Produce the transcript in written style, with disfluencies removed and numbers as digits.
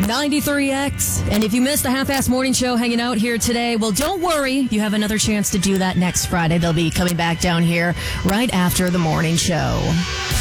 93X. And if you missed the Half-Ass Morning Show hanging out here today, well, don't worry. You have another chance to do that next Friday. They'll be coming back down here right after the morning show.